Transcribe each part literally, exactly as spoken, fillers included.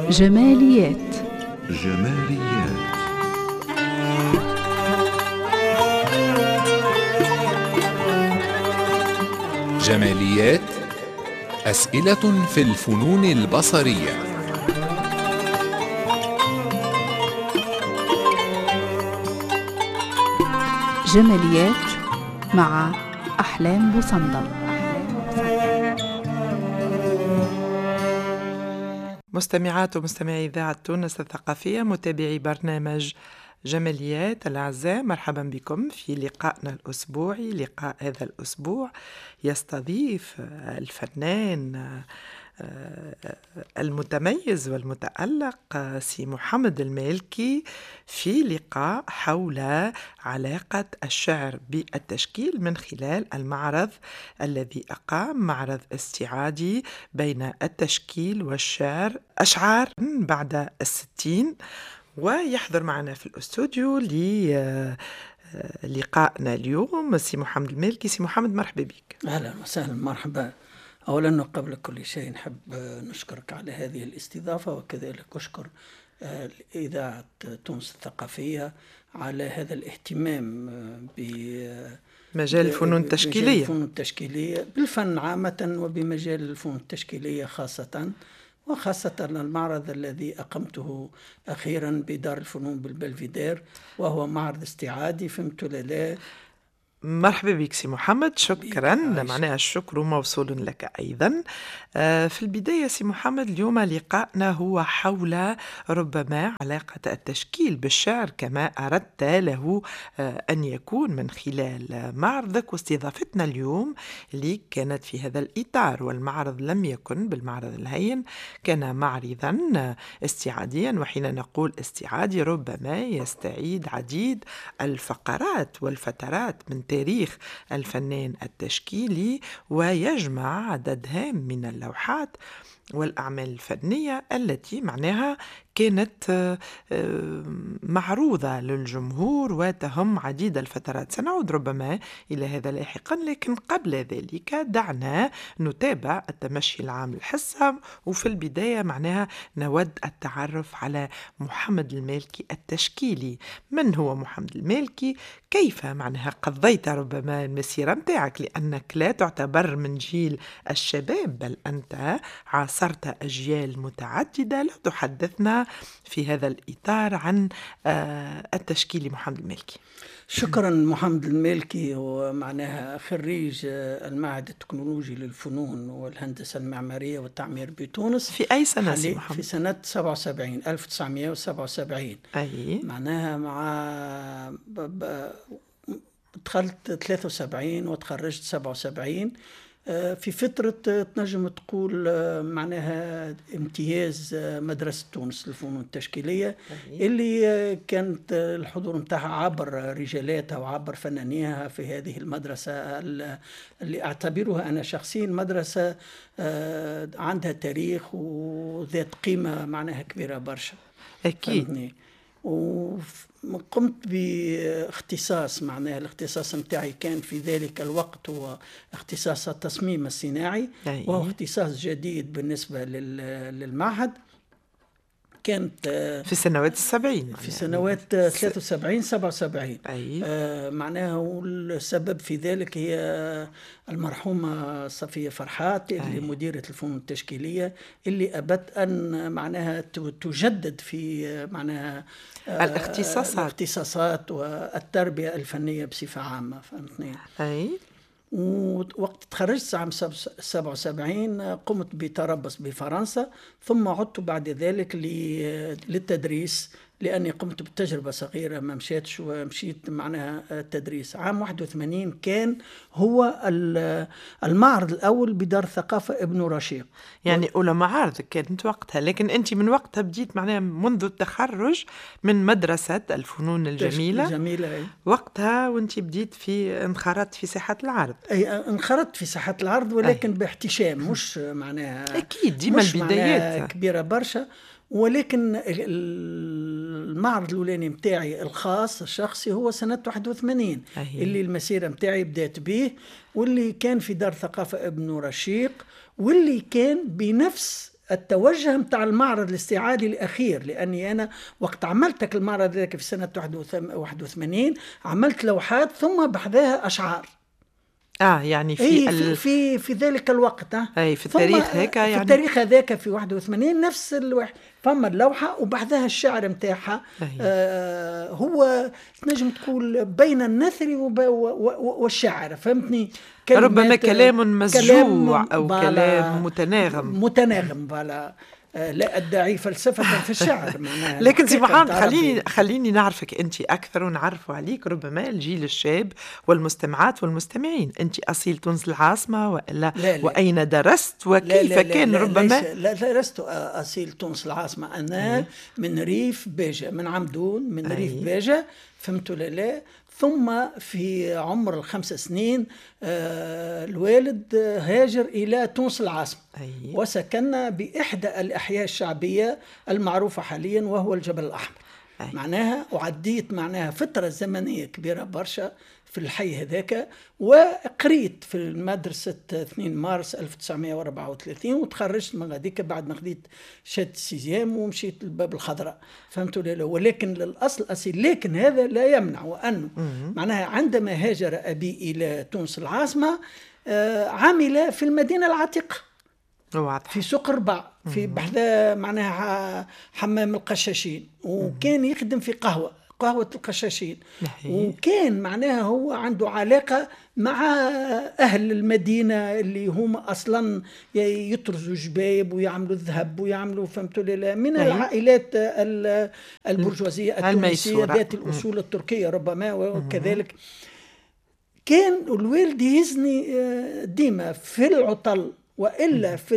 جماليات. جماليات. جماليات، أسئلة في الفنون البصرية. جماليات مع أحلام بوصندل. مستمعات ومستمعي إذاعة تونس الثقافية، متابعي برنامج جماليات الأعزاء، مرحبا بكم في لقائنا الأسبوعي. لقاء هذا الأسبوع يستضيف الفنان المتميز والمتألق سي محمد المالكي في لقاء حول علاقة الشعر بالتشكيل من خلال المعرض الذي أقام معرض استعادي بين التشكيل والشعر، أشعار بعد الستين. ويحضر معنا في الأستوديو للقائنا اليوم سي محمد المالكي. سي محمد، مرحبا بك. أهلا وسهلا، مرحبا. أولا وقبل كل شيء نحب نشكرك على هذه الاستضافة، وكذلك أشكر إذاعة تونس الثقافية على هذا الاهتمام بمجال الفنون التشكيلية الفنون التشكيلية بالفن عامة، وبمجال الفنون التشكيلية خاصة، وخاصة المعرض الذي أقمته أخيرا بدار الفنون بالبلفيدير، وهو معرض استعادي. فهمت لا؟ مرحبا بك سي محمد، شكرا. معناها الشكر موصول لك أيضا. في البداية سي محمد، اليوم لقاءنا هو حول ربما علاقة التشكيل بالشعر كما أردت له أن يكون من خلال معرضك، واستضافتنا اليوم اللي كانت في هذا الإطار. والمعرض لم يكن بالمعرض الهين، كان معرضا استعاديا، وحين نقول استعادي ربما يستعيد عديد الفقرات والفترات من تاريخ الفنان التشكيلي، ويجمع عدد هام من اللوحات والأعمال الفنية التي معناها كانت معروضة للجمهور وتهم عديد الفترات. سنعود ربما إلى هذا لاحقا، لكن قبل ذلك دعنا نتابع التمشي العام الحصة. وفي البداية معناها نود التعرف على محمد المالكي التشكيلي. من هو محمد المالكي؟ كيف معناها قضيت ربما المسيرة متاعك، لأنك لا تعتبر من جيل الشباب، بل أنت عاصرت أجيال متعددة. لا تحدثنا في هذا الإطار عن التشكيل محمد المالكي. شكرا. محمد المالكي هو معناها خريج المعهد التكنولوجي للفنون والهندسة المعمارية والتعمير بتونس. في أي سنة سي محمد؟ في سنة سبعة وسبعين ألف وتسعمائة وسبعة وسبعين. أي معناها مع دخلت ثلاثة وسبعين وتخرجت سبعة وسبعين، في فترة تنجم تقول معناها امتياز مدرسة تونس للفنون التشكيلية، اللي كانت الحضور متاعها عبر رجالاتها وعبر فنانيها في هذه المدرسة، اللي أعتبرها أنا شخصيا مدرسة عندها تاريخ وذات قيمة معناها كبيرة برشا. أكيد. وقمت باختصاص، معناها الاختصاص متاعي كان في ذلك الوقت هو اختصاص التصميم الصناعي، وهو اختصاص جديد بالنسبة للمعهد. كانت في سنوات السبعين، في سنوات ثلاثة وسبعين سبعة وسبعين. آه معناها السبب في ذلك هي المرحومة صفية فرحات اللي مديرة الفنون التشكيلية، اللي أبت أن معناها تجدد في معناها الاختصاصات الاختصاصات والتربية الفنية بصفة عامة. فهمتني؟ أي. ووقت تخرجت عام سبعة وسبعين قمت بتربص بفرنسا، ثم عدت بعد ذلك للتدريس، لأني قمت بتجربة صغيرة ما مشيتش، ومشيت معناها التدريس. عام واحد وثمانين كان هو المعرض الأول بدار الثقافة ابن رشيق، يعني أولى معارض كانت وقتها. لكن أنت من وقتها بديت معناها منذ التخرج من مدرسة الفنون الجميلة الجميلة أي. وقتها وأنت بديت في انخرطت في ساحة العرض. أي انخرطت في ساحة العرض، ولكن أي. باحتشام، مش معناها أكيد ديما البدايات كبيرة برشا. ولكن المعرض الأولاني متاعي الخاص الشخصي هو سنة واحد وثمانين، أهي. اللي المسيرة متاعي بدأت به، واللي كان في دار ثقافة ابن رشيق، واللي كان بنفس التوجه متاع المعرض الاستيعابي الأخير، لأني أنا وقت عملتك المعرض ذاك في سنة واحد وثمانين عملت لوحات ثم بعدها أشعار. اه يعني في في, ال... في في ذلك الوقت ها اي في التاريخ هيك يعني في التاريخ هذاك في واحد وثمانين نفس الوحد فما اللوحه وبعدها الشعر نتاعها. آه هو تنجم تقول بين النثر وب... والشعر، فهمتني؟ ربما كلام مسجوع كلام او كلام متناغم متناغم فوالا. لا أدعي فلسفة في الشعر معناها. لكن سي محمد خليني خليني نعرفك أنت أكثر ونعرفوا عليك ربما الجيل الشاب والمستمعات والمستمعين. أنت أصيل تونس العاصمة وإلا لا لا. وأين درست وكيف لا لا كان لا ربما؟ لا درست أصيل تونس العاصمة. أنا أيه. من ريف باجة، من عمدون، من أيه. ريف باجة، فهمتوا لا لا. ثم في عمر الخمس سنين آه الوالد هاجر إلى تونس العاصمة. أيه. وسكننا بإحدى الأحياء الشعبية المعروفة حاليا وهو الجبل الأحمر. أيه. معناها وعديت معناها فترة زمنية كبيرة برشا في الحي هذاك، وقريت في المدرسة اثنين مارس ألف وتسعمائة وأربعة وثلاثين وتخرجت من غاديك بعد ما خديت شهادة السيزيام ومشيت للباب الخضراء، فهمتوا لا. ولكن للأصل أصيل، لكن هذا لا يمنع وأنه معناها عندما هاجر أبي إلى تونس العاصمة آه عمل في المدينة العتيقة في سوق ربع في بحذا معناها حمام القشاشين، وكان يخدم في قهوة قهوة القشاشين. وكان معناها هو عنده علاقة مع أهل المدينة اللي هم أصلا يطرزوا جبايب ويعملوا الذهب ويعملوا فهمتوا لا من العائلات البرجوازية التونسية ذات الأصول التركية ربما. وكذلك كان الوالد يهزني ديما في العطل وإلا في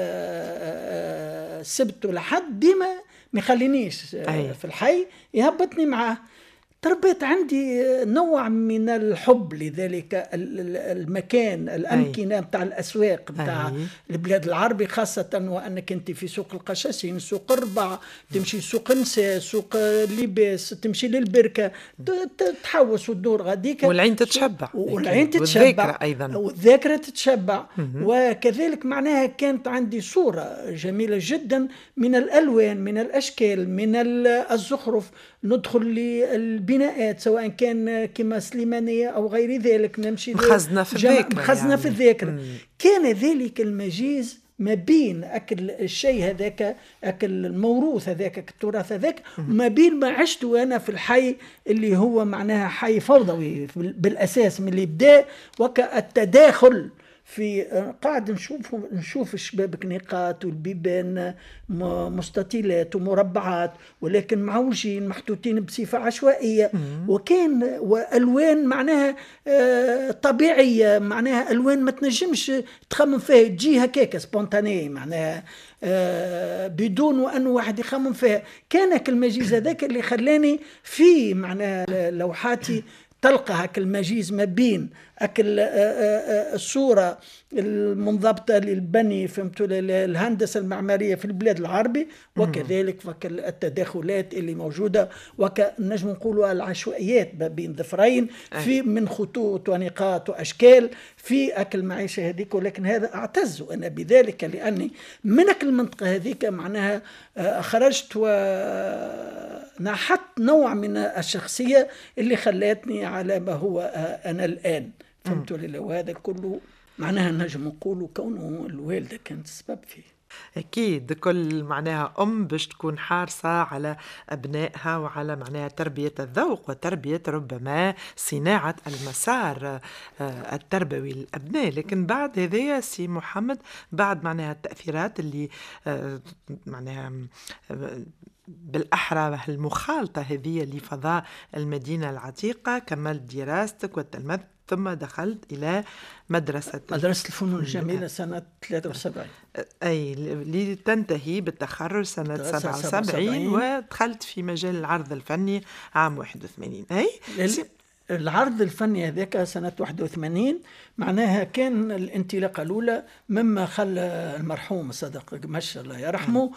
السبت والحد ديما ما يخلينيش في الحي، يهبطني معاه. تربيت عندي نوع من الحب لذلك المكان، الأمكنة بتاع الأسواق بتاع البلاد العربي، خاصة وأنك أنت في سوق القشاشين، سوق ربع، تمشي سوق نساء، سوق لباس، تمشي للبركة، تحوس وتدور غاديك والعين تتشبع والعين تتشبع والذاكرة أيضا والذاكرة تتشبع. وكذلك معناها كانت عندي صورة جميلة جدا من الألوان، من الأشكال، من الزخرف. ندخل للبناءات سواء كان كما سليمانية أو غير ذلك، نمشي مخزنة في الذاكرة مخزنة يعني. في الذاكرة كان ذلك المجيز ما بين أكل الشيء هذاك، أكل الموروث هذاك، التراث هذاك، ما بين ما عشت وأنا في الحي اللي هو معناها حي فوضوي بالأساس من الإبداع وكالتداخل في قاعد نشوف نشوف الشبابك نقاط والبيبان مستطيلات ومربعات، ولكن معوجين محطوطين بصفة عشوائية. وكان والوان معناها طبيعية، معناها الوان ما تنجمش تخمم فيها، تجي هكاك سبونتاني معناها بدون وأنه واحد يخمم فيها. كانك المجيز هذاك اللي خلاني في معناها لوحاتي تلقى هاك المجيز ما بين أكل الصورة المنضبطة للبني فهمتوا الهندسة المعمارية في البلاد العربي، وكذلك التداخلات اللي موجودة ونجم نقولوا العشوائيات ما بين ظفرين في من خطوط ونقاط وأشكال في أكل المعيشة هذيك. ولكن هذا أعتز أنا بذلك لأني من أكل المنطقة هذيك معناها خرجت ونحت نوع من الشخصية اللي خلتني على ما هو أنا الآن، فهمتوا لله. وهذا كله معناها نجم نقولوا كونه الوالدة كانت السبب فيه. أكيد كل معناها أم باش تكون حارصة على أبنائها وعلى معناها تربية الذوق وتربية ربما صناعة المسار التربوي للأبناء. لكن بعد هذا سي محمد، بعد معناها التأثيرات اللي معناها بالأحرى المخالطة هذه لفضاء المدينة العتيقة، كملت دراستك والتلمذت ثم دخلت إلى مدرسة مدرسة الفنون الجميلة سنة ثلاثة وسبعين، أي لتنتهي بالتخرج سنة سبعة وسبعين، ودخلت في مجال العرض الفني عام واحد وثمانين. أي العرض الفني هذاك سنة واحد وثمانين معناها كان الانطلاقة الأولى مما خلى المرحوم صدق قمش الله يرحمه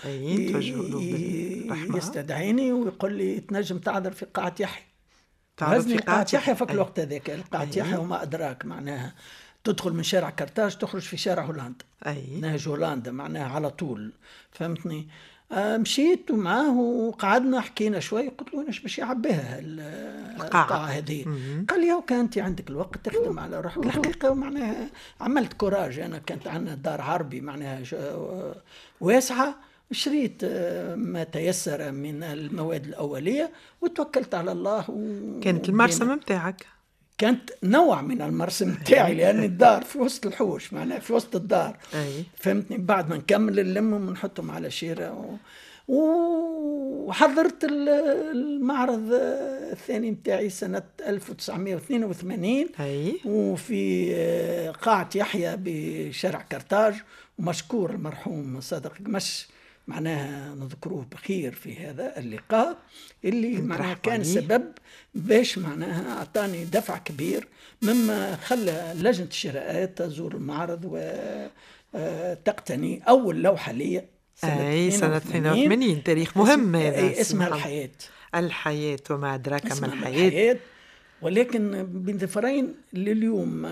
يستدعيني ويقول لي تنجم تعذر في قاعة يحيى. تعرف في قاعة يحيى في الوقت هذاك، قاعة يحيى وما أدراك معناها تدخل من شارع كرتاج تخرج في شارع هولندا، أي نهج هولندا معناها على طول، فهمتني. آه مشيت معاه وقعدنا حكينا شوي، قلت له ايش باش يعبيها القاعة هذه. قال لي كان انت عندك الوقت تخدم على روحك. الحقيقة معناها عملت كوراج، انا كانت عندنا دار عربي معناها واسعة، شريت ما تيسر من المواد الأولية وتوكلت على الله. كانت المرسم متاعك؟ كانت نوع من المرسم تاعي، لأن الدار في وسط الحوش معناها في وسط الدار. أي. فهمتني. بعد ما نكمل نلمهم ونحطهم على شيرة و... وحضرت المعرض الثاني متاعي سنة ألف وتسعمائة واثنين وثمانين. أي. وفي قاعة يحيى بشارع كرتاج، ومشكور المرحوم صادق قمش معناها نذكروه بخير في هذا اللقاء اللي معناها كان سبب باش معناها أعطاني دفع كبير، مما خلى لجنة الشراءات تزور المعرض وتقتني أول لوحة لي سنة أي سنة اثنين وثمانين. تاريخ مهم هذا، اسمها الحياة. الحياة وما أدراك ما الحياة. الحياة. ولكن بنظفرين لليوم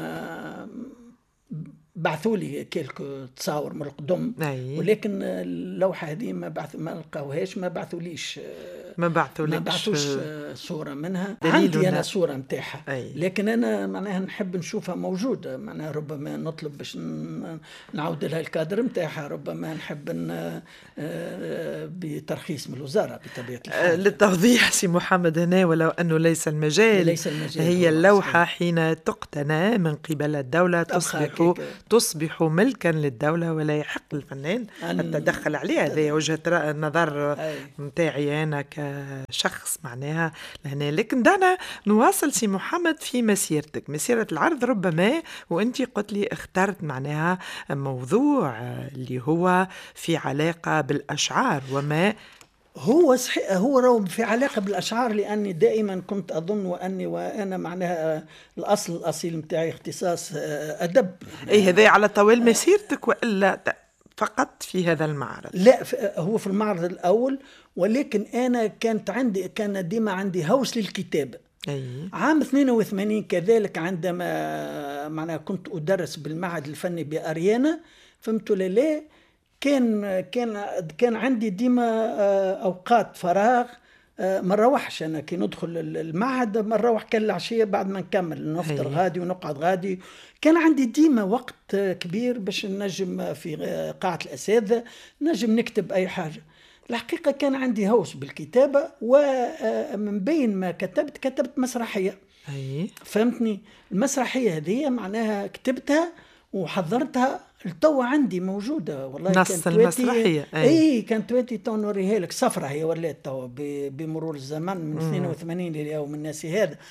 بعثوا لي كيلكو تصاور من القدم. أي. ولكن اللوحة هذه ما بعث ما لقاوهاش، ما بعثوا ليش ما بعثوا ما بعثوش صورة منها. عندي أنا, أنا صورة متاعها، أي. لكن أنا معناها نحب نشوفها موجودة، معناها ربما نطلب باش نعود لها الكادر متاعها، ربما نحب بترخيص من الوزارة بطبيعة الحال. للتوضيح سي محمد هنا، ولو أنه ليس المجال, ليس المجال هي اللوحة حين تقتنى من قبل الدولة تصبح تصبح ملكا للدولة، ولا يحق الفنان التدخل عليها. هذه وجهة النظر متاعي أنا كشخص معناها لهنا. لكن دعنا نواصل سي محمد في مسيرتك، مسيرة العرض. ربما وأنت قلت لي اخترت معناها موضوع اللي هو في علاقة بالأشعار وما هو صحيح، هو رو في علاقة بالأشعار، لأني دائما كنت أظن وأني وأنا معناها الأصل الأصيل متاعي اختصاص أدب. أي هذا على طوال مسيرتك وإلا فقط في هذا المعرض؟ لا، هو في المعرض الأول، ولكن أنا كانت عندي كان ديما عندي هوس للكتابة. أي. عام اثنين وثمانين كذلك عندما معناها كنت أدرس بالمعهد الفني بأريانا، فهمت ولا لا، كان كان كان عندي ديما اوقات فراغ، ما نروحش انا كي ندخل المعهد، ما نروح كان العشيه بعد ما نكمل نفطر غادي ونقعد غادي. كان عندي ديما وقت كبير باش نجم في قاعه الاساتذه نجم نكتب اي حاجه. الحقيقه كان عندي هوس بالكتابه، ومن بين ما كتبت كتبت مسرحيه. أي. فهمتني. المسرحيه هذه معناها كتبتها وحضرتها التو عندي موجودة والله. نص المسرحية. أي. اي كانت تواتي تو نوريها لك، صفرة هي ولات تو بمرور الزمن من اثنين وثمانين لليوم الناسي هذا.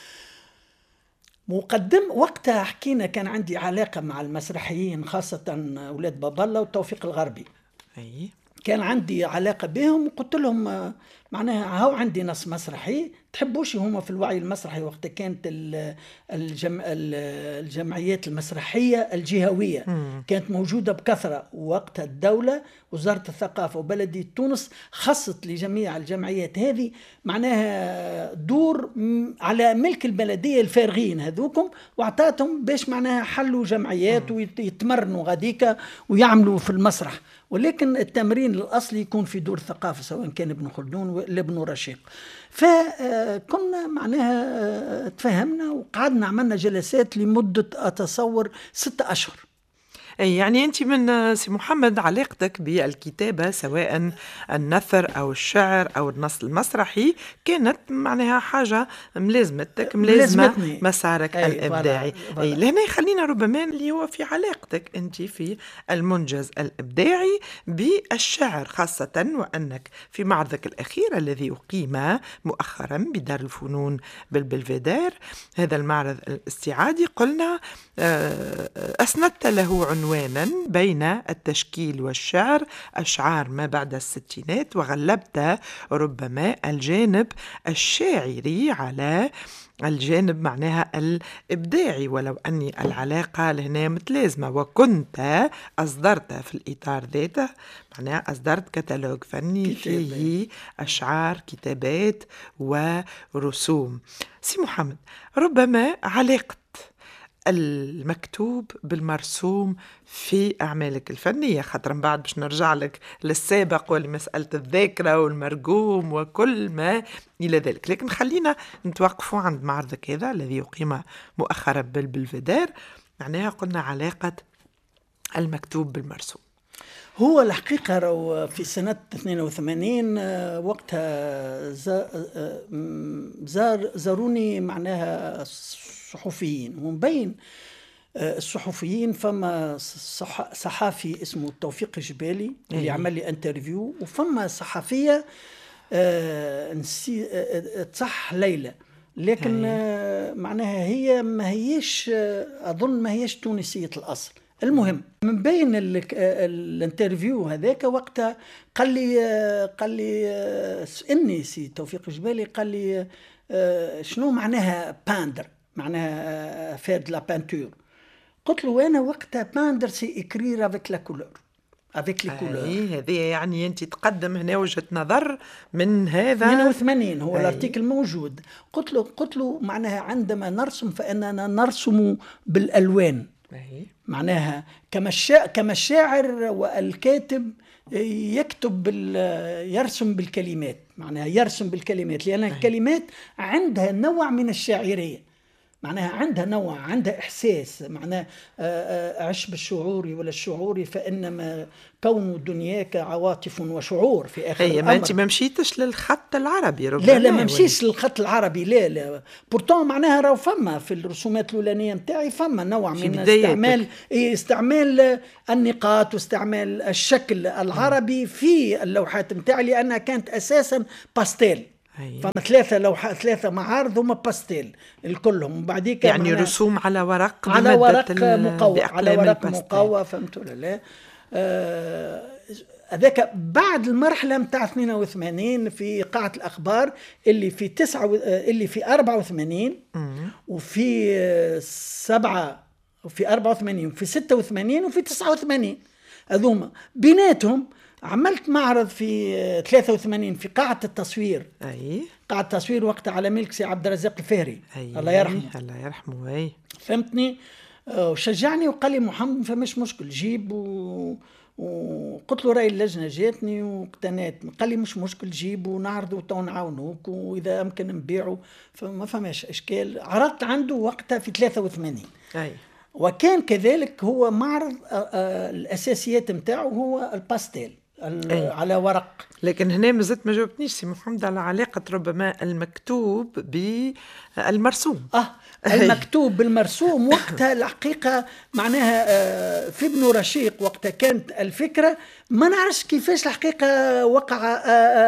مقدم وقتها حكينا كان عندي علاقة مع المسرحيين خاصة أولاد باب الله والتوفيق الغربي. أي. كان عندي علاقة بهم، وقلت لهم معناها هاو عندي نص مسرحي تحبوش هما في الوعي المسرحي. وقت كانت الجم... الجمعيات المسرحية الجهوية مم. كانت موجودة بكثرة، ووقت الدولة وزارة الثقافة وبلدية تونس خصت لجميع الجمعيات هذه معناها دور على ملك البلدية الفارغين هذوكم، واعطاتهم باش معناها حلوا جمعيات ويتمرنوا غاديكا ويعملوا في المسرح. ولكن التمرين الأصلي يكون في دور الثقافة، سواء كان ابن خلدون ولا ابن رشيق. فكنا معناها تفهمنا وقعدنا عملنا جلسات لمدة أتصور ستة أشهر. أي يعني أنت من سي محمد علاقتك بالكتابة سواء النثر أو الشعر أو النص المسرحي كانت معناها حاجة ملازمتك، ملازمة مسارك أي الإبداعي. فلا. أي لهنا خلينا ربما اللي هو في علاقتك أنت في المنجز الإبداعي بالشعر، خاصة وأنك في معرضك الأخير الذي أقيم مؤخرا بدار الفنون بالبلفيدير، هذا المعرض الاستعادي، قلنا أسندت له عنوان بين التشكيل والشعر، أشعار ما بعد الستينات، وغلبت ربما الجانب الشاعري على الجانب معناها الإبداعي، ولو أني العلاقة لهنا متلازمة. وكنت أصدرت في الإطار ذاته معناها أصدرت كتالوج فني فيه أشعار، كتابات ورسوم. سي محمد، ربما علاقة المكتوب بالمرسوم في أعمالك الفنية، خاطر من بعد باش نرجع لك للسابق ولمسألة الذاكرة والمرجوم وكل ما إلى ذلك. لكن خلينا نتوقفوا عند معرضك هذا الذي يقيم مؤخرا بالبلفدار، معناها قلنا علاقة المكتوب بالمرسوم. هو الحقيقة رو في سنة اثنين وثمانين وقتها زار زاروني معناها الصحفيين، ومبين الصحفيين فما صحافي اسمه توفيق الجبالي اللي عمل لي انترفيو، وفما صحفية تصح ليلى، لكن معناها هي ما هيش أظن ما هيش تونسية الأصل. المهم من بين الانترفيو هذاك وقتها قال لي قال لي اني سي توفيق الجبالي قال لي شنو معناها باندر، معناها فاد لا بانتور. قلت له انا وقتها باندر سي اكرير افيك لا كولور افيك لي كولور. هذه يعني انت تقدم هنا وجهة نظر من هذا اثنين وثمانين هو الارتيكل موجود. قلت له قلت له معناها عندما نرسم فاننا نرسم بالالوان، معناها كما الشاعر كما الشاعر والكاتب يكتب بال يرسم بالكلمات، معناها يرسم بالكلمات، لأن الكلمات عندها نوع من الشاعرية، معناها عندها نوع، عندها إحساس، معناها عش بالشعوري ولا الشعوري فإنما كون دنياك عواطف وشعور في آخر الأمر. ما أنت ما مشيتش للخط العربي ربما. لا لا ما مشيش للخط العربي، لا لا بورتون معناها راهو فما في الرسومات الأولانية متاعي فما نوع من استعمال استعمال النقاط واستعمال الشكل العربي في اللوحات متاعي، لأنها كانت أساسا باستيل. فما ثلاثة لوحة ثلاثة معارض هما باستيل الكلهم، وبعديك يعني رسوم على ورق على ورق مقوى على ورق مقوى، فهمتوا ولا لا؟ هذاك آه بعد المرحلة متاع اثنين وثمانين في قاعة الأخبار اللي في تسعة و... اللي في أربعة وثمانين وفي سبعة وفي أربعة وثمانين وفي ستة وثمانين وفي تسعة وثمانين، هذوما بيناتهم عملت معرض في ثلاثة وثمانين في قاعة التصوير. أي قاعة التصوير وقت على ملك سي عبد الرزاق الفهري. أي. الله يرحمه الله يرحمه. أي فهمتني. وشجعني وقال لي محمد فمش مشكل جيب و... وقلت له راي اللجنة جاتني واقتنيت، قال لي مش مشكل جيب ونعرضه وتو نعاونوك وإذا أمكن نبيعه، فما فماش إشكال. عرضت عنده وقتها في ثلاثة وثمانين. أي. وكان كذلك هو معرض الأساسيات متاعه هو الباستيل على ورق. لكن هنا مازلت ما جاوبتنيش سي محمد على علاقة ربما المكتوب بالمرسوم. اه المكتوب بالمرسوم وقتها الحقيقة معناها في ابن رشيق وقتها كانت الفكرة، ما نعرفش كيفاش الحقيقة وقع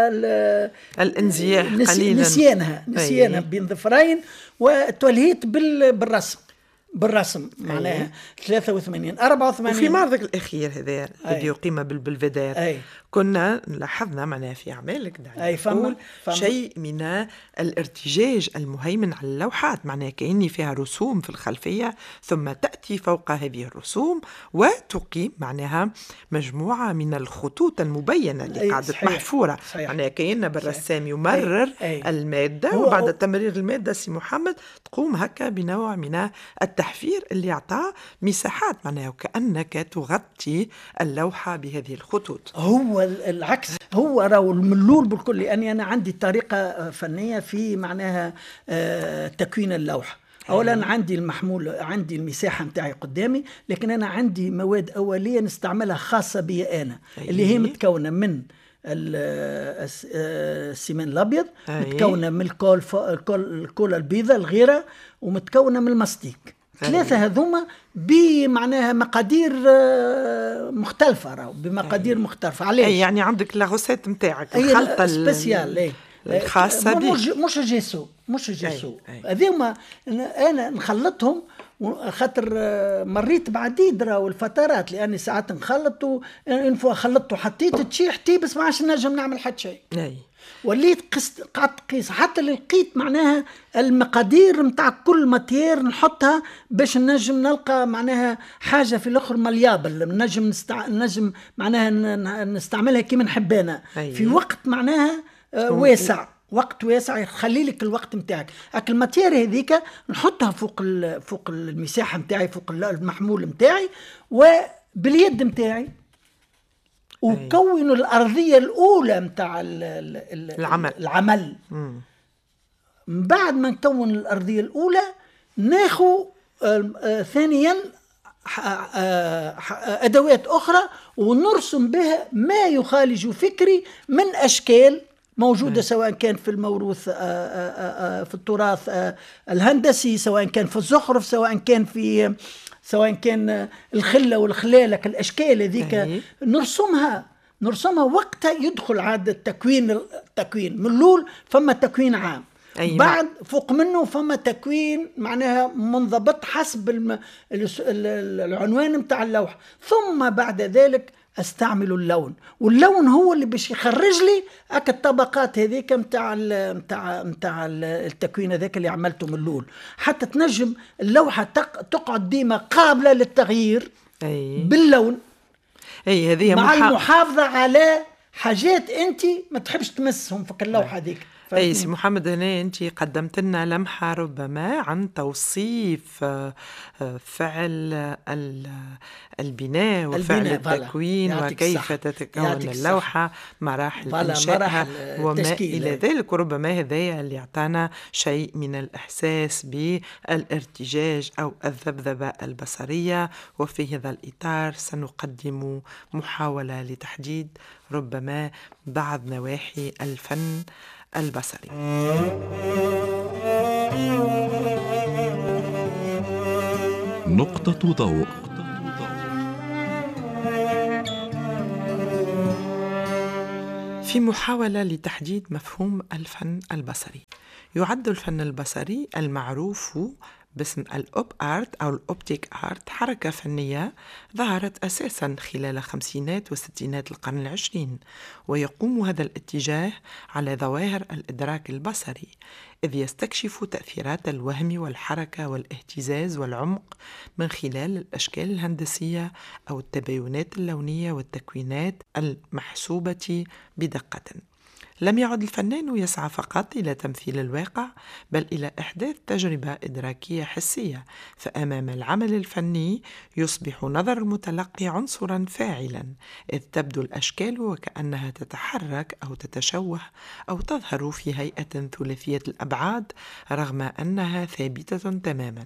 الانزياح قليلا، نسيانها نسيانها بين ظفرين، وتولهيت بالرسم بالرسم معناها ثلاثة وثمانين أربعة وثمانين. وفي معرضك الأخير هذا الذي يقيم بالبلفدار كنا لاحظنا معناها في أعمالك أي فما شيء من الارتجاج المهيمن على اللوحات، معناها كأني فيها رسوم في الخلفية ثم تأتي فوق هذه الرسوم وتقيم معناها مجموعة من الخطوط المبينة اللي قاعدة محفورة، معناها كأن بالرسام يمرر أي. أي. المادة وبعد تمرير المادة سي محمد تقوم هكا بنوع من التحفير اللي يعطى مساحات، معناها وكأنك تغطي اللوحة بهذه الخطوط. هو العكس، هو راهو الملول بالكل، لأني أنا عندي طريقة فنية في معناها تكوين اللوحة. أولا عندي المحمول، عندي المساحة متاعي قدامي، لكن أنا عندي مواد أولية نستعملها خاصة بي أنا اللي هي متكونة من السيمان الأبيض، متكونة من الكول الكول البيضاء الغيرة، ومتكونة من الماستيك. ثلاثة هذوما بمعناها مقادير مختلفة، راهو بمقادير أي. مختلفة. علاش؟ أي يعني عندك لاغوسات متاعك الخلطة السبيسيال أي الخاصة بي، مش مش جيسو مش جيسو هذوما أنا نخلطهم، خاطر مريت بعديد راهو الفترات، لأني ساعات نخلط وإنفو خلطت وحطيت تشي حتيبس ما عادش نجم نعمل حتى شيء. أي وليت قست قعدت قيس حتى اللي لقيت معناها المقادير متاع كل ماتير نحطها باش نجم نلقى معناها حاجه في الاخر مليابل، نجم نستع... نجم معناها نستعملها كيما نحب انا في وقت معناها آه واسع وقت واسع يخلي لك الوقت متاعك. هاك الماتيريا هذيك نحطها فوق فوق المساحه متاعي، فوق المحمول متاعي وباليد متاعي، وكونوا الارضيه الاولى متاع العمل, العمل. من بعد ما نكون الارضيه الاولى ناخذ آه ثانيا ادوات اخرى ونرسم بها ما يخالج فكري من اشكال موجودة، سواء كان في الموروث في التراث الهندسي، سواء كان في الزخرف، سواء كان في سواء كان الخلة والخلالة، الأشكال هذيك نرسمها نرسمها وقتها يدخل عاد التكوين التكوين من الأول فما تكوين عام، أيوة. بعد فوق منه فما تكوين معناها منضبط حسب الم... العنوان متاع اللوحة، ثم بعد ذلك استعمل اللون، واللون هو اللي باش يخرج لي هاك الطبقات هذيك متاع متاع متاع التكوين هذاك اللي عملته من الاول، حتى تنجم اللوحه تقعد ديما قابله للتغيير. أي. باللون. اي هذه مع محا... المحافظه على حاجات انت ما تحبش تمسهم في اللوحه هذيك. أي سي محمد، هنا أنت قدمت لنا لمحة ربما عن توصيف فعل البناء وفعل التكوين وكيف تتكون اللوحة، مراحل إنشائها وما إلى ذلك، وربما هذا اللي يعطانا شيء من الإحساس بالارتجاج أو الذبذبة البصرية. وفي هذا الإطار سنقدم محاولة لتحديد ربما بعض نواحي الفن البصري. نقطة ضوء. في محاولة لتحديد مفهوم الفن البصري، يعد الفن البصري المعروف باسم الأوب آرت أو الأوبتيك آرت حركة فنية ظهرت أساساً خلال خمسينات وستينات القرن العشرين، ويقوم هذا الاتجاه على ظواهر الإدراك البصري، إذ يستكشف تأثيرات الوهم والحركة والاهتزاز والعمق من خلال الأشكال الهندسية أو التباينات اللونية والتكوينات المحسوبة بدقة. لم يعد الفنان يسعى فقط إلى تمثيل الواقع، بل إلى إحداث تجربة إدراكية حسية، فأمام العمل الفني يصبح نظر المتلقي عنصرا فاعلا، إذ تبدو الأشكال وكأنها تتحرك أو تتشوه أو تظهر في هيئة ثلاثية الأبعاد رغم أنها ثابتة تماما.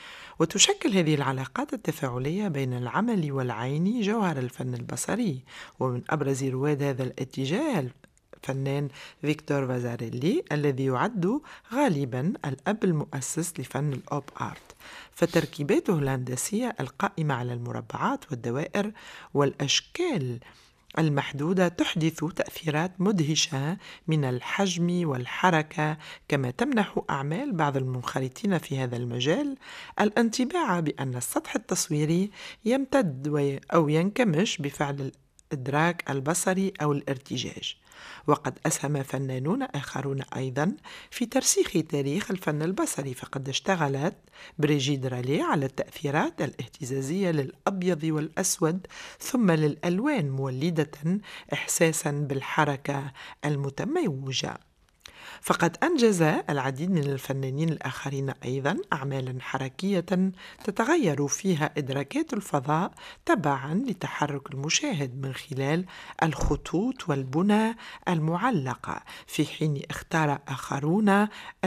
وتشكل هذه العلاقات التفاعلية بين العمل والعين جوهر الفن البصري، ومن أبرز رواد هذا الاتجاه فنان فيكتور فازاريلي الذي يعد غالبا الأب المؤسس لفن الأوب آرت، فتركيباته الهندسية القائمة على المربعات والدوائر والأشكال المحدودة تحدث تأثيرات مدهشة من الحجم والحركة، كما تمنح أعمال بعض المنخرطين في هذا المجال الانطباع بأن السطح التصويري يمتد أو ينكمش بفعل الإدراك البصري أو الارتجاج. وقد أسهم فنانون آخرون أيضا في ترسيخ تاريخ الفن البصري، فقد اشتغلت بريجيد رالي على التأثيرات الاهتزازية للأبيض والأسود ثم للألوان، مولدة إحساسا بالحركة المتموجة. فقد أنجز العديد من الفنانين الآخرين أيضا أعمالا حركية تتغير فيها إدراكات الفضاء تبعا لتحرك المشاهد من خلال الخطوط والبنى المعلقة، في حين اختار آخرون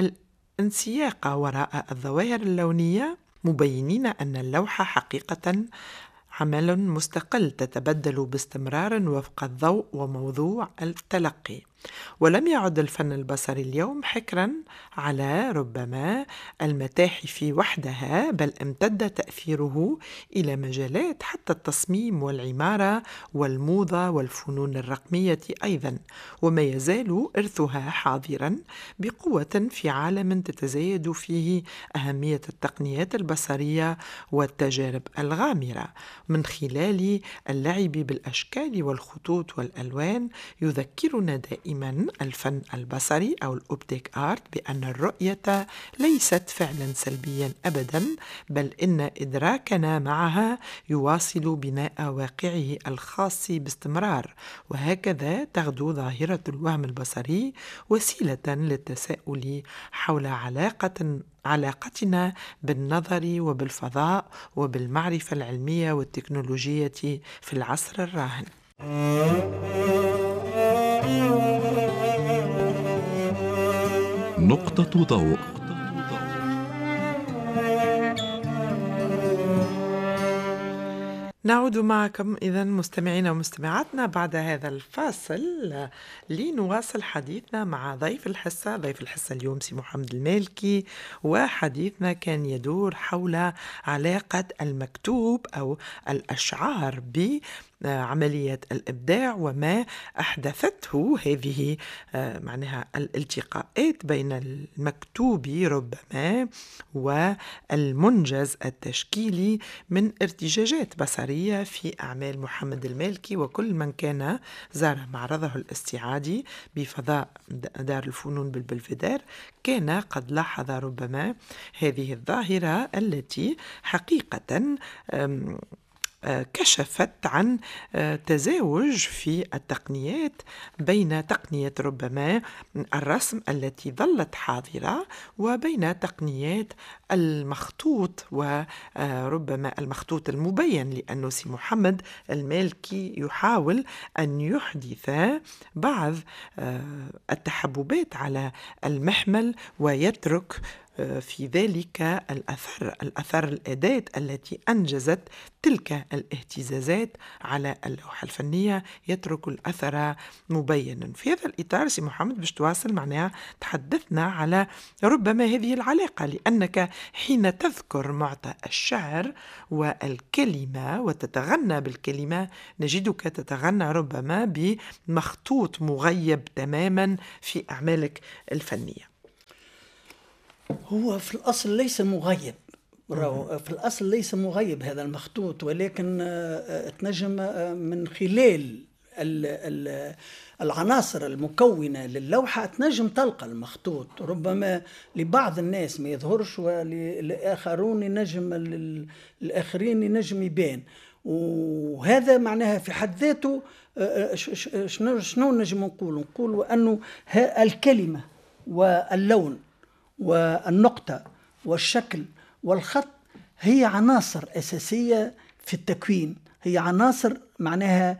الانسياق وراء الظواهر اللونية، مبينين أن اللوحة حقيقة عمل مستقل تتبدل باستمرار وفق الضوء وموضوع التلقي. ولم يعد الفن البصري اليوم حكرا على ربما المتاحف وحدها، بل امتد تأثيره إلى مجالات حتى التصميم والعمارة والموضة والفنون الرقمية أيضا، وما يزال إرثها حاضرا بقوة في عالم تتزايد فيه أهمية التقنيات البصرية والتجارب الغامرة. من خلال اللعب بالأشكال والخطوط والألوان يذكرنا دائما دائما الفن البصري أو الأوبتيك آرت بأن الرؤية ليست فعلا سلبيا أبدا، بل إن إدراكنا معها يواصل بناء واقعه الخاص باستمرار، وهكذا تغدو ظاهرة الوهم البصري وسيلة للتساؤل حول علاقة علاقتنا بالنظر وبالفضاء وبالمعرفة العلمية والتكنولوجية في العصر الراهن. نقطة ضوء. نعود معكم إذن مستمعينا ومستمعاتنا بعد هذا الفاصل لنواصل حديثنا مع ضيف الحصة. ضيف الحصة اليوم سي محمد المالكي، وحديثنا كان يدور حول علاقة المكتوب أو الأشعار ب عملية الإبداع وما أحدثته هذه معناها الالتقاءات بين المكتوب ربما والمنجز التشكيلي من ارتجاجات بصرية في أعمال محمد المالكي. وكل من كان زار معرضه الاستعادي بفضاء دار الفنون بالبلفدار كان قد لاحظ ربما هذه الظاهرة التي حقيقة كشفت عن تزاوج في التقنيات بين تقنية ربما الرسم التي ظلت حاضرة وبين تقنيات المخطوط وربما المخطوط المبين، لأنه سي محمد المالكي يحاول أن يحدث بعض التحببات على المحمل ويترك في ذلك الأثر الأثر الأداة التي أنجزت تلك الاهتزازات على اللوحة الفنية، يترك الأثر مبينا. في هذا الإطار سي محمد باش تواصل معناها تحدثنا على ربما هذه العلاقة، لأنك حين تذكر معطى الشعر والكلمة وتتغنى بالكلمة نجدك تتغنى ربما بمخطوط مغيب تماما في أعمالك الفنية. هو في الأصل ليس مغيب، في الأصل ليس مغيب هذا المخطوط، ولكن تنجم من خلال العناصر المكونة للوحة تنجم تلقى المخطوط. ربما لبعض الناس ما يظهرش وللآخرون ينجم الآخرين ينجم يبان، وهذا معناها في حد ذاته شنو نجم نقول نقول أنه الكلمة واللون والنقطة والشكل والخط هي عناصر أساسية في التكوين، هي عناصر معناها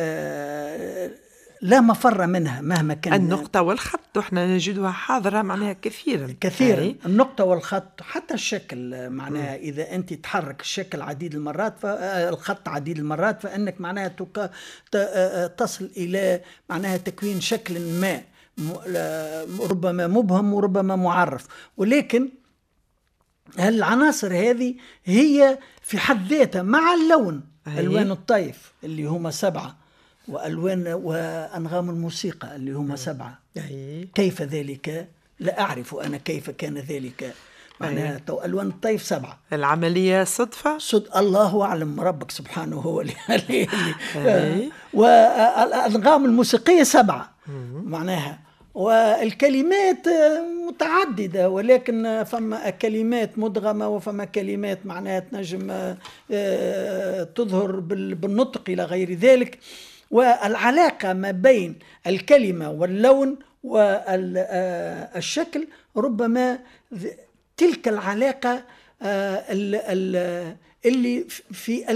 لا مفر منها مهما كان. النقطة والخط احنا نجدها حاضرة معناها كثيرا كثيرا يعني. النقطة والخط حتى الشكل معناها م. إذا أنت تحرك الشكل عديد المرات فالخط عديد المرات فإنك معناها تصل إلى معناها تكوين شكل ما ربما مبهم وربما معرف. ولكن العناصر هذه هي في حد ذاتها مع اللون هي. ألوان الطيف اللي هما سبعة، وألوان وأنغام الموسيقى اللي هما سبعة هي. كيف ذلك؟ لا أعرف أنا كيف كان ذلك، معناها ألوان الطيف سبعة. العملية صدفة؟ صد الله أعلم، ربك سبحانه هو اللي والأنغام الموسيقية سبعة معناها، والكلمات متعددة، ولكن فما كلمات مدغمة وفما كلمات معناها تنجم تظهر بالنطق إلى غير ذلك. والعلاقة ما بين الكلمة واللون والشكل ربما تلك العلاقة اللي في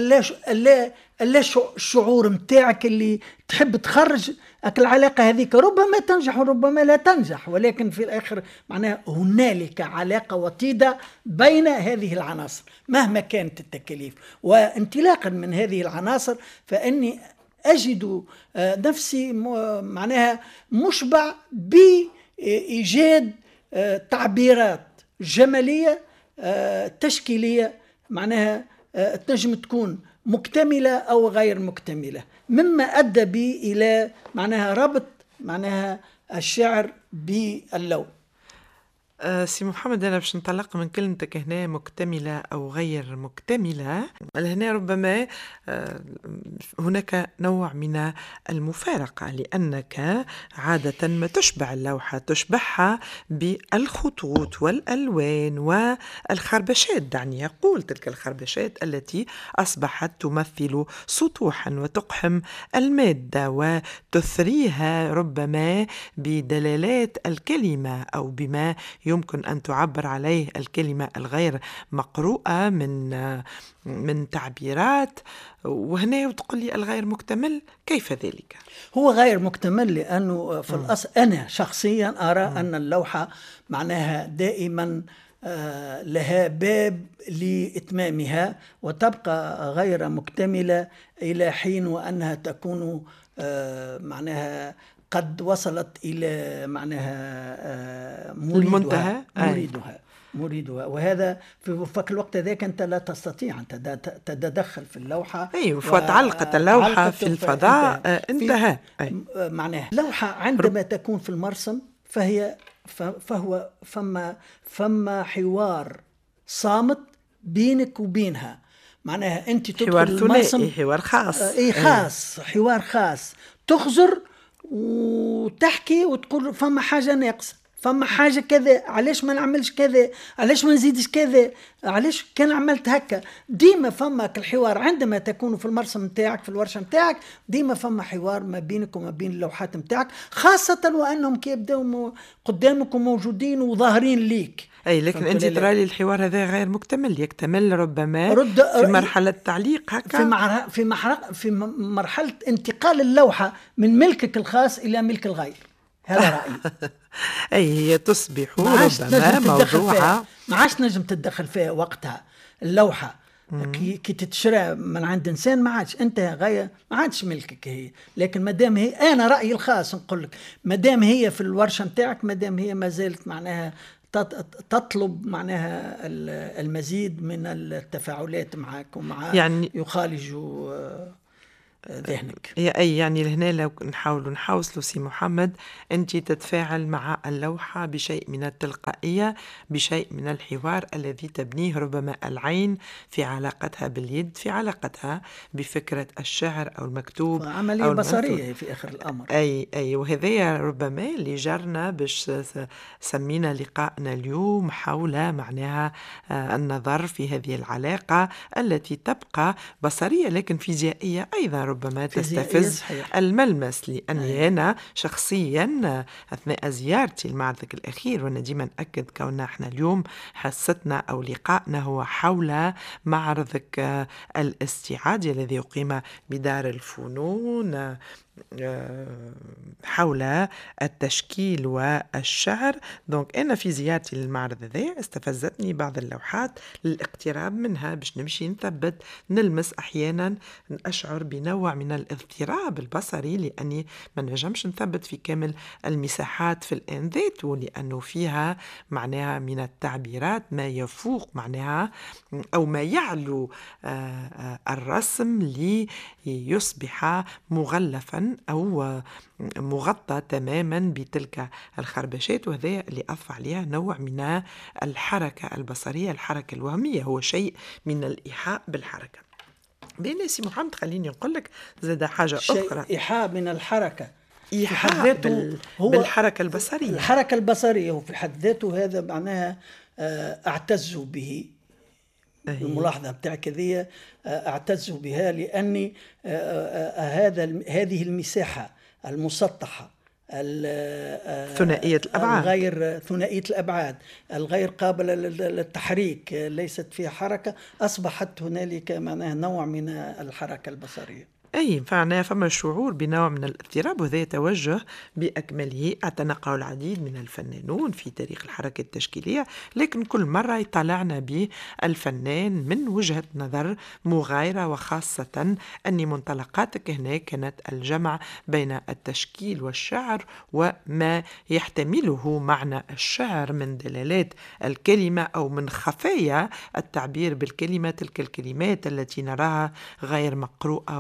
الشعور متاعك اللي تحب تخرج العلاقة هذيك، ربما تنجح وربما لا تنجح، ولكن في الآخر معناها هنالك علاقة وطيدة بين هذه العناصر مهما كانت التكاليف. وانطلاقا من هذه العناصر فإني أجد نفسي معناها مشبع بإيجاد تعبيرات جمالية تشكيلية معناها تنجم تكون مكتملة أو غير مكتملة، مما أدى بي إلى معناها ربط معناها الشعر باللون. آه، سي محمد، أنا باش نطلق من كلمتك هنا مكتملة أو غير مكتملة. هنا ربما آه، هناك نوع من المفارقة، لأنك عادة ما تشبع اللوحة تشبعها بالخطوط والألوان والخربشات، دعني يقول تلك الخربشات التي أصبحت تمثل سطوحا وتقحم المادة وتثريها ربما بدلالات الكلمة أو بما يمكن أن تعبر عليه الكلمة الغير مقروءة من من تعبيرات. وهنا تقول لي الغير مكتمل، كيف ذلك؟ هو غير مكتمل لأنه في الأصل أنا شخصيا أرى م. أن اللوحة معناها دائما لها باب لإتمامها، وتبقى غير مكتملة إلى حين وأنها تكون معناها قد وصلت إلى معناها مريدها المنتهى مريدها مريدها وهذا في فك الوقت ذاك أنت لا تستطيع أن تتدخل في اللوحة. أي فتعلقت اللوحة في الفضاء انتهى. معناها لوحة عندما تكون في المرسم فهي فهو فما فما حوار صامت بينك وبينها، معناها أنت حوار تدخل المرسم حوار خاص أي خاص أي. حوار خاص تخزر وتحكي وتقول فما حاجة ناقصة، فما حاجة كذا، علاش ما نعملش كذا، علاش ما نزيدش كذا، علاش كان عملت هكا. ديما فما الحوار عندما تكون في المرسم متاعك في الورشة متاعك، ديما فما حوار ما بينك وما بين اللوحات متاعك، خاصة وأنهم كيبداو قدامك وموجودين وظاهرين ليك. أي لكن أنت ترى لي الحوار هذا غير مكتمل، يكتمل ربما في مرحلة تعليق هكا، في مع... في محرق في مرحلة انتقال اللوحة من ملكك الخاص إلى ملك الغير. هذا رأيي. أي هي تصبح ربما موضوعة ما عادش نجم تتدخل فيها وقتها. اللوحة كي, كي تتشرى من عند إنسان ما عادش أنت غاية، ما عادش ملكك هي. لكن مادام هي، أنا رأيي الخاص نقول لك، مادام هي في الورشة متاعك، مادام هي ما زالت معناها تطلب معناها المزيد من التفاعلات معك ومع يعني يخالجوا ذهنك. أي يعني هنا لو نحاول نحاوصلوا سي محمد، أنت تتفاعل مع اللوحة بشيء من التلقائية، بشيء من الحوار الذي تبنيه ربما العين في علاقتها باليد، في علاقتها بفكرة الشعر أو المكتوب، عملية أو بصرية في آخر الأمر. أي أي وهذا ربما اللي جرنا باش سمينا لقائنا اليوم حول معناها النظر في هذه العلاقة التي تبقى بصرية لكن فيزيائية أيضا، ربما تستفز الملمس. لأني أنا شخصيا أثناء زيارتي لمعرضك الأخير، وأنا ديما أكد كوننا احنا اليوم حصتنا أو لقائنا هو حول معرضك الاستعادي الذي يقيم بدار الفنون حول التشكيل والشعر. دونك أنا في زيارتي للمعرض ذا استفزتني بعض اللوحات للاقتراب منها باش نمشي نثبت نلمس، أحيانا أشعر بنوع من الاضطراب البصري لأني ما نجمش نثبت في كامل المساحات في الآن ذاته، لأنه فيها معناها من التعبيرات ما يفوق معناها أو ما يعلو الرسم ليصبح مغلفا أو مغطى تماما بتلك الخربشات. وهذا اللي أضف عليها نوع من الحركة البصرية، الحركة الوهمية، هو شيء من الإيحاء بالحركة. بين سي محمد خليني نقول لك زاد حاجة أخرى، إيحاء من الحركة، إيحاء بال... بالحركة البصرية. الحركة البصرية وفي حد ذاته هذا معناها أعتز به. الملاحظة بتاعك هذه أعتز بها، لأني هذا هذه المساحة المسطحة ثنائية الأبعاد، الغير ثنائية الأبعاد، الغير قابلة للتحريك، ليست فيها حركة، أصبحت هنالك معناها نوع من الحركة البصرية. أي فعلا فما شعور بنوع من الاضطراب، وهذا يتوجه بأكمله اعتنقه العديد من الفنانون في تاريخ الحركة التشكيلية، لكن كل مرة يطلعنا بالفنان من وجهة نظر مغايرة، وخاصة أن منطلقاتك هنا كانت الجمع بين التشكيل والشعر وما يحتمله معنى الشعر من دلالات الكلمة أو من خفايا التعبير بالكلمة، تلك الكلمات التي نراها غير مقروءة وأصبحت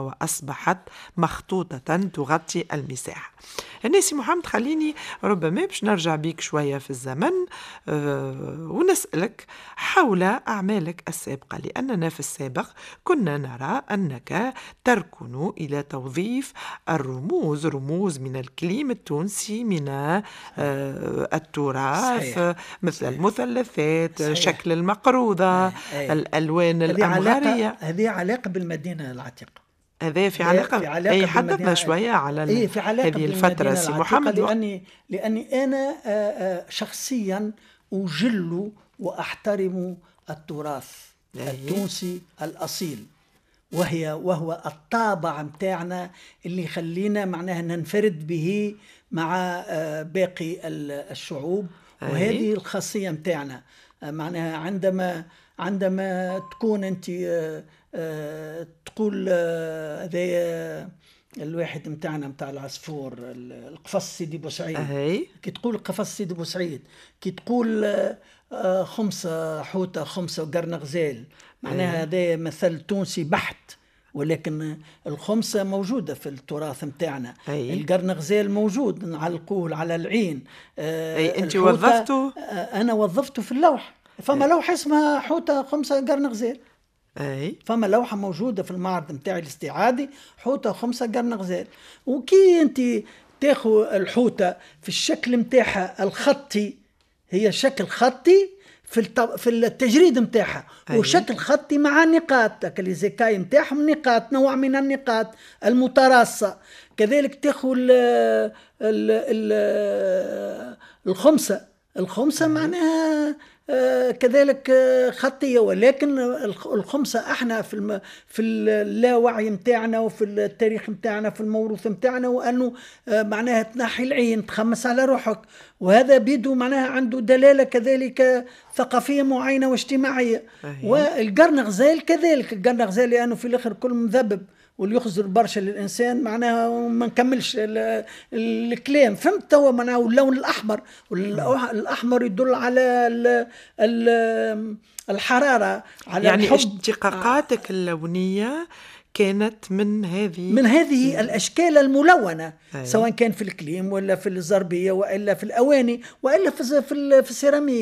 أصبحت مخطوطة تغطي المساحة. هنا سي محمد خليني ربما باش نرجع بيك شوية في الزمن أه ونسألك حول أعمالك السابقة، لأننا في السابق كنا نرى أنك تركن إلى توظيف الرموز رموز من الكليم التونسي، من أه التراث، صحيح. مثل صحيح. المثلثات، صحيح. شكل المقروضة، صحيح. الألوان الأمغارية. هذه علاقة بالمدينة العتيقة. هذا في علاقة, في علاقة أي حدثنا شوية على أي في علاقة هذه الفترة سي محمد. لأني, لأني أنا شخصيا أجل وأحترم التراث أيه. التونسي الأصيل، وهي وهو الطابع متاعنا اللي يخلينا معناها ننفرد به مع باقي الشعوب أيه. وهذه الخاصية متاعنا، معناها عندما عندما تكون أنت أه تقول هذا أه الواحد متاعنا متاع العصفور القفص سيدي بوسعيد أهي. كي تقول قفص سيدي بوسعيد، كي تقول أه خمسة حوتة خمسة وقرن غزال، معناها هذا مثل تونسي بحت، ولكن الخمسة موجودة في التراث متاعنا، القرن غزال موجود نعلقوه على العين. أه أي أنت وظفته؟ أه أنا وظفته في اللوح، فما لوحة اسمها حوتة خمسة قرن غزال. أي. فما لوحة موجودة في المعرض متاعي الاستعادي حوتة خمسة قرن غزال. وكي انت تاخو الحوتة في الشكل متاعها الخطي، هي شكل خطي في التب... في التجريد متاعها، وشكل خطي مع نقاط كاليزيكاي متاعهم، نقاط نوع من النقاط المتراصة. كذلك تاخو ال... ال... ال... الخمسة الخمسة معناها آه كذلك آه خطية، ولكن الخمسة احنا في الم في اللاوعي متاعنا وفي التاريخ متاعنا في الموروث متاعنا، وانه آه معناها تنحي العين تخمس على روحك، وهذا بيدو معناها عنده دلالة كذلك ثقافية معينة واجتماعية. والقرن غزال كذلك، القرن غزال لأنه في الآخر كل مذبب واللي يخزر برشا للإنسان، معناها ما نكملش الكلام. فهمت توا معناها اللون الأحمر، والأحمر يدل على ال ال الحرارة، على يعني الحب. اشتقاقاتك اللونية كانت من هذه من هذه الأشكال الملونة، أي. سواء كان في الكليم ولا في الزربية وإلا في الأواني وإلا في في السيراميك.